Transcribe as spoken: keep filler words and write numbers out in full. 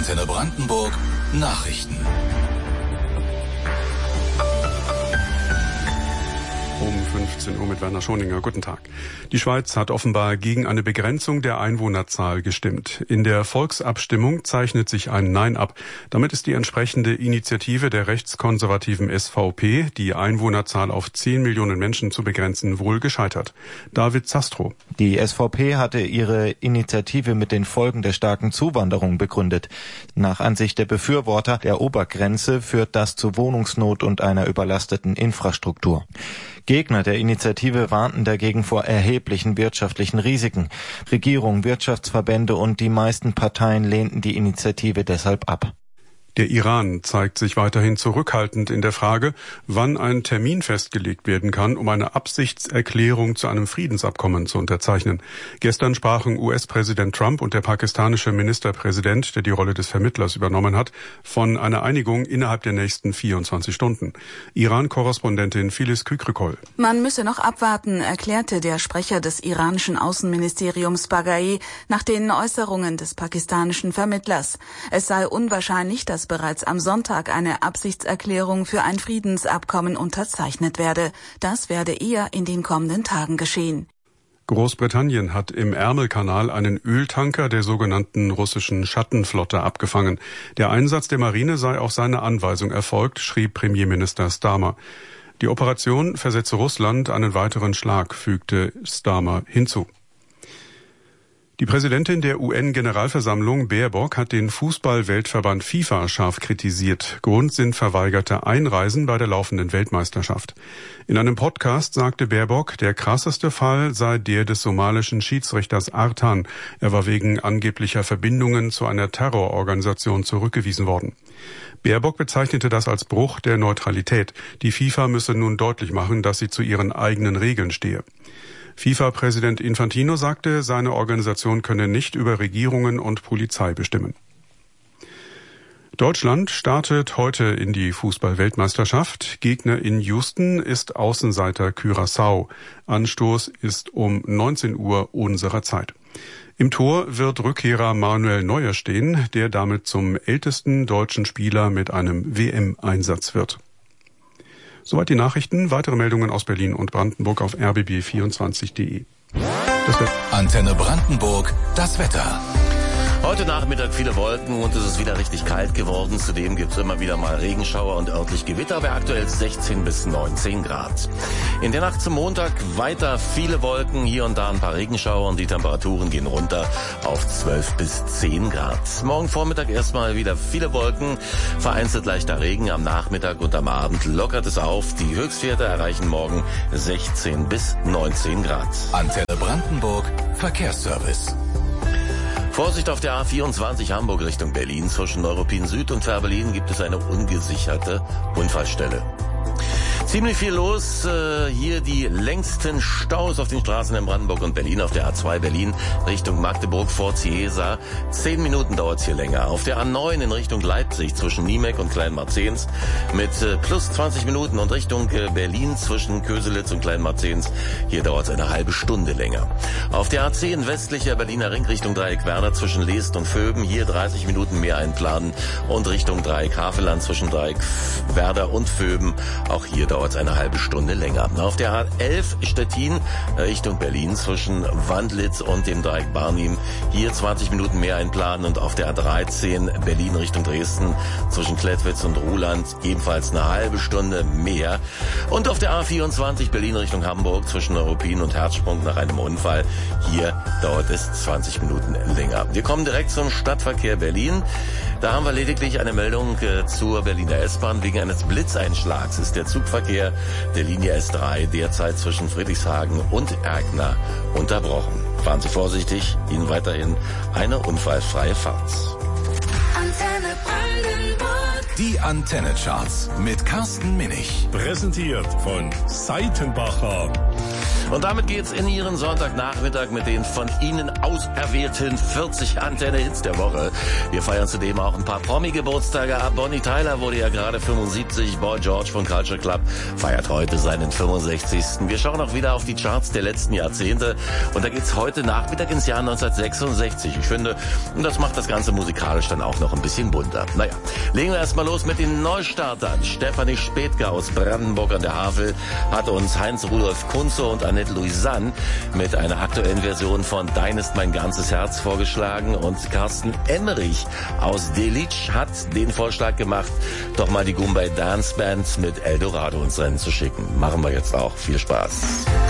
Antenne Brandenburg Nachrichten. Um fünfzehn Uhr mit Werner Schoninger. Guten Tag. Die Schweiz hat offenbar gegen eine Begrenzung der Einwohnerzahl gestimmt. In der Volksabstimmung zeichnet sich ein Nein ab. Damit ist die entsprechende Initiative der rechtskonservativen S V P, die Einwohnerzahl auf zehn Millionen Menschen zu begrenzen, wohl gescheitert. David Zastrow. Die S V P hatte ihre Initiative mit den Folgen der starken Zuwanderung begründet. Nach Ansicht der Befürworter der Obergrenze führt das zu Wohnungsnot und einer überlasteten Infrastruktur. Gegner der Initiative warnten dagegen vor erheblichen wirtschaftlichen Risiken. Regierung, Wirtschaftsverbände und die meisten Parteien lehnten die Initiative deshalb ab. Der Iran zeigt sich weiterhin zurückhaltend in der Frage, wann ein Termin festgelegt werden kann, um eine Absichtserklärung zu einem Friedensabkommen zu unterzeichnen. Gestern sprachen U S-Präsident Trump und der pakistanische Ministerpräsident, der die Rolle des Vermittlers übernommen hat, von einer Einigung innerhalb der nächsten vierundzwanzig Stunden. Iran-Korrespondentin Phyllis Kükrikol. Man müsse noch abwarten, erklärte der Sprecher des iranischen Außenministeriums Baghai nach den Äußerungen des pakistanischen Vermittlers. Es sei unwahrscheinlich, dass bereits am Sonntag eine Absichtserklärung für ein Friedensabkommen unterzeichnet werde. Das werde eher in den kommenden Tagen geschehen. Großbritannien hat im Ärmelkanal einen Öltanker der sogenannten russischen Schattenflotte abgefangen. Der Einsatz der Marine sei auf seine Anweisung erfolgt, schrieb Premierminister Starmer. Die Operation versetze Russland einen weiteren Schlag, fügte Starmer hinzu. Die Präsidentin der U N-Generalversammlung, Baerbock, hat den Fußball-Weltverband FIFA scharf kritisiert. Grund sind verweigerte Einreisen bei der laufenden Weltmeisterschaft. In einem Podcast sagte Baerbock, der krasseste Fall sei der des somalischen Schiedsrichters Artan. Er war wegen angeblicher Verbindungen zu einer Terrororganisation zurückgewiesen worden. Baerbock bezeichnete das als Bruch der Neutralität. Die FIFA müsse nun deutlich machen, dass sie zu ihren eigenen Regeln stehe. FIFA-Präsident Infantino sagte, seine Organisation könne nicht über Regierungen und Polizei bestimmen. Deutschland startet heute in die Fußball-Weltmeisterschaft. Gegner in Houston ist Außenseiter Curaçao. Anstoß ist um neunzehn Uhr unserer Zeit. Im Tor wird Rückkehrer Manuel Neuer stehen, der damit zum ältesten deutschen Spieler mit einem W M-Einsatz wird. Soweit die Nachrichten. Weitere Meldungen aus Berlin und Brandenburg auf r b b vierundzwanzig punkt d e. Antenne Brandenburg, das Wetter. Heute Nachmittag viele Wolken und es ist wieder richtig kalt geworden. Zudem gibt es immer wieder mal Regenschauer und örtlich Gewitter, aber aktuell sechzehn bis neunzehn Grad. In der Nacht zum Montag weiter viele Wolken, hier und da ein paar Regenschauer und die Temperaturen gehen runter auf zwölf bis zehn Grad. Morgen Vormittag erstmal wieder viele Wolken, vereinzelt leichter Regen, am Nachmittag und am Abend lockert es auf. Die Höchstwerte erreichen morgen sechzehn bis neunzehn Grad. Antenne Brandenburg, Verkehrsservice. Vorsicht auf der A vierundzwanzig Hamburg Richtung Berlin. Zwischen Neuruppin Süd und Fehrbellin gibt es eine ungesicherte Unfallstelle. Ziemlich viel los, äh, hier die längsten Staus auf den Straßen in Brandenburg und Berlin. Auf der A zwei Berlin Richtung Magdeburg vor Ciesa. Zehn Minuten dauert es hier länger. Auf der A neun in Richtung Leipzig zwischen Niemek und Kleinmarzens mit äh, plus zwanzig Minuten und Richtung äh, Berlin zwischen Köselitz und Kleinmarzens. Hier dauert es eine halbe Stunde länger. Auf der A zehn westlicher Berliner Ring Richtung Dreieck Werder zwischen Leest und Vöben. Hier dreißig Minuten mehr einplanen und Richtung Dreieck Havelland zwischen Dreieck Werder und Vöben. Auch hier dauert es eine halbe Stunde länger. Auf der A elf Stettin Richtung Berlin zwischen Wandlitz und dem Dreieck Barnim. Hier zwanzig Minuten mehr einplanen und auf der A dreizehn Berlin Richtung Dresden zwischen Klettwitz und Ruhland ebenfalls eine halbe Stunde mehr. Und auf der A vierundzwanzig Berlin Richtung Hamburg zwischen Neuruppin und Herzsprung nach einem Unfall. Hier dauert es zwanzig Minuten länger. Wir kommen direkt zum Stadtverkehr Berlin. Da haben wir lediglich eine Meldung äh, zur Berliner S-Bahn. Wegen eines Blitzeinschlags ist der Zugverkehr der Linie S drei derzeit zwischen Friedrichshagen und Erkner unterbrochen. Fahren Sie vorsichtig, Ihnen weiterhin eine unfallfreie Fahrt. Antenne Brandenburg. Die Antenne-Charts mit Carsten Minich. Präsentiert von Seitenbacher. Und damit geht's in Ihren Sonntagnachmittag mit den von Ihnen auserwählten vierzig Antenne-Hits der Woche. Wir feiern zudem auch ein paar Promi-Geburtstage ab. Bonnie Tyler wurde ja gerade fünfundsiebzig. Boy George von Culture Club feiert heute seinen fünfundsechzigsten Wir schauen auch wieder auf die Charts der letzten Jahrzehnte. Und da geht's heute Nachmittag ins Jahr neunzehnhundertsechsundsechzig. Ich finde, das macht das Ganze musikalisch dann auch noch ein bisschen bunter. Naja, legen wir erstmal los mit den Neustartern. Stefanie Spethke aus Brandenburg an der Havel hat uns Heinz-Rudolf Kunze und Annette Louisanne mit einer aktuellen Version von Dein ist mein ganzes Herz vorgeschlagen. Und Carsten Emmerich aus Delitzsch hat den Vorschlag gemacht, doch mal die Goombay Dance Band mit Eldorado ins Rennen zu schicken. Machen wir jetzt auch. Viel Spaß.